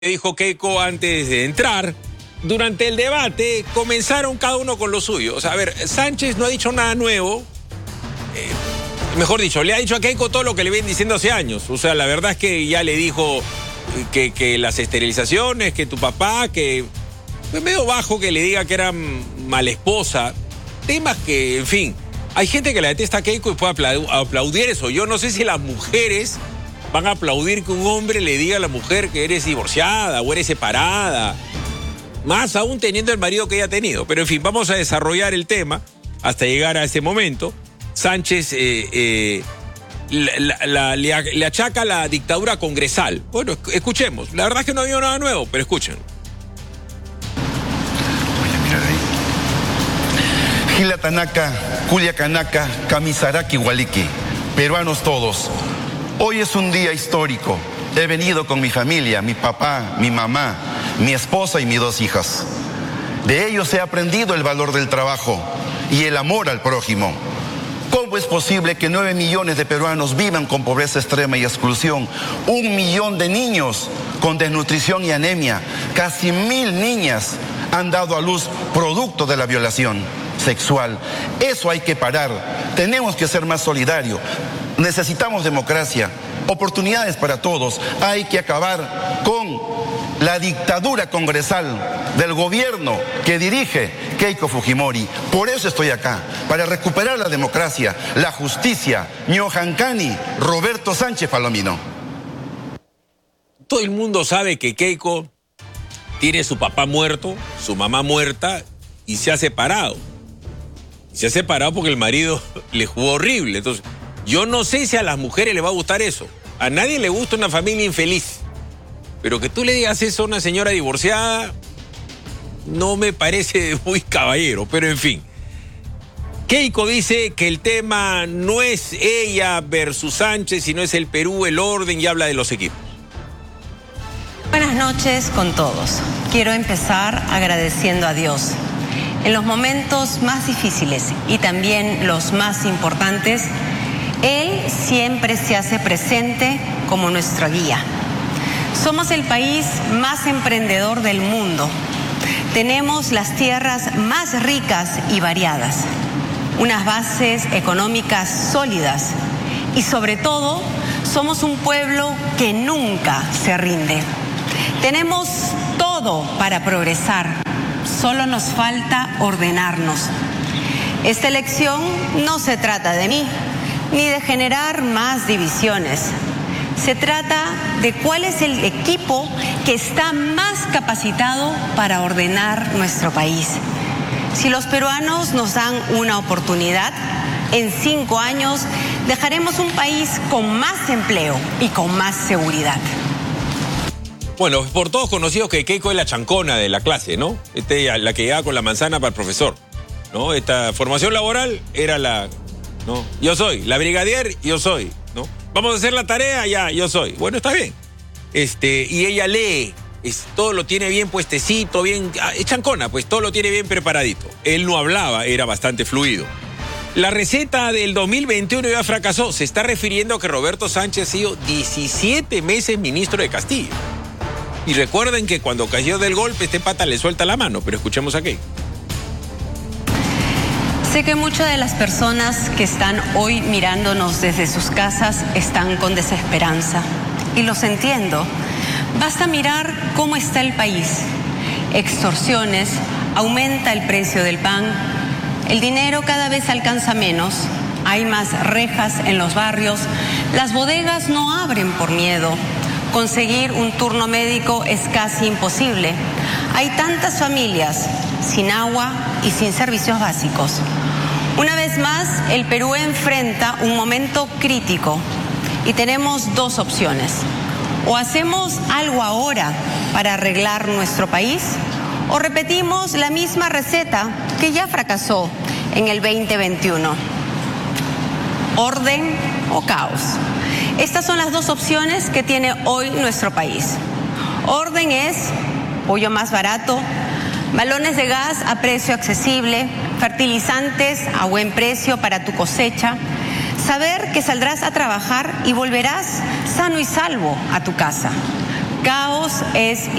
Dijo Keiko antes de entrar, durante el debate comenzaron cada uno con lo suyo. O sea, a ver, Sánchez no ha dicho nada nuevo. Mejor dicho, le ha dicho a Keiko todo lo que le vienen diciendo hace años. O sea, la verdad es que ya le dijo que las esterilizaciones, que tu papá, que es medio bajo que le diga que era mala esposa. Temas que, en fin, hay gente que la detesta a Keiko y puede aplaudir eso. Yo no sé si las mujeres van a aplaudir que un hombre le diga a la mujer que eres divorciada o eres separada, más aún teniendo el marido que ella ha tenido. Pero en fin, vamos a desarrollar el tema hasta llegar a ese momento. Sánchez le achaca la dictadura congresal. Bueno, escuchemos. La verdad es que no había nada nuevo, pero escuchen. Voy a mirar ahí. Gila Tanaka, Julia Kanaka, Kamisaraki Waliki, peruanos todos. Hoy es un día histórico. He venido con mi familia, mi papá, mi mamá, mi esposa y mis 2 hijas. De ellos he aprendido el valor del trabajo y el amor al prójimo. ¿Cómo es posible que 9 millones de peruanos vivan con pobreza extrema y exclusión? 1 millón de niños con desnutrición y anemia. Casi 1000 niñas han dado a luz producto de la violación sexual. Eso hay que parar. Tenemos que ser más solidarios. Necesitamos democracia, oportunidades para todos. Hay que acabar con la dictadura congresal del gobierno que dirige Keiko Fujimori. Por eso estoy acá, para recuperar la democracia, la justicia. Ñohancani, Roberto Sánchez Palomino. Todo el mundo sabe que Keiko tiene su papá muerto, su mamá muerta y se ha separado. Se ha separado porque el marido le jugó horrible. Entonces, yo no sé si a las mujeres les va a gustar eso. A nadie le gusta una familia infeliz. Pero que tú le digas eso a una señora divorciada no me parece muy caballero. Pero en fin. Keiko dice que el tema no es ella versus Sánchez, sino es el Perú, el orden, y habla de los equipos. Buenas noches con todos. Quiero empezar agradeciendo a Dios. En los momentos más difíciles y también los más importantes, Él siempre se hace presente como nuestra guía. Somos el país más emprendedor del mundo. Tenemos las tierras más ricas y variadas, unas bases económicas sólidas y sobre todo somos un pueblo que nunca se rinde. Tenemos todo para progresar, solo nos falta ordenarnos. Esta elección no se trata de mí, ni de generar más divisiones. Se trata de cuál es el equipo que está más capacitado para ordenar nuestro país. Si los peruanos nos dan una oportunidad, en 5 años dejaremos un país con más empleo y con más seguridad. Bueno, por todos conocidos que Keiko es la chancona de la clase, ¿no? La que llegaba con la manzana para el profesor, ¿no? Esta formación laboral era la... ¿no? Yo soy, la brigadier, yo soy, ¿no? Vamos a hacer la tarea, ya, yo soy. Bueno, está bien. Y ella lee, todo lo tiene bien puestecito, bien... es chancona, pues todo lo tiene bien preparadito. Él no hablaba, era bastante fluido. La receta del 2021 ya fracasó. Se está refiriendo a que Roberto Sánchez ha sido 17 meses ministro de Castillo. Y recuerden que cuando cayó del golpe, este pata le suelta la mano, pero escuchemos aquí. Sé que muchas de las personas que están hoy mirándonos desde sus casas están con desesperanza. Y los entiendo. Basta mirar cómo está el país. Extorsiones, aumenta el precio del pan, el dinero cada vez alcanza menos, hay más rejas en los barrios, las bodegas no abren por miedo. Conseguir un turno médico es casi imposible. Hay tantas familias sin agua y sin servicios básicos. Una vez más, el Perú enfrenta un momento crítico y tenemos 2 opciones. O hacemos algo ahora para arreglar nuestro país, o repetimos la misma receta que ya fracasó en el 2021. Orden o caos. Estas son las 2 opciones que tiene hoy nuestro país. Orden es pollo más barato, balones de gas a precio accesible, fertilizantes a buen precio para tu cosecha, saber que saldrás a trabajar y volverás sano y salvo a tu casa. caos es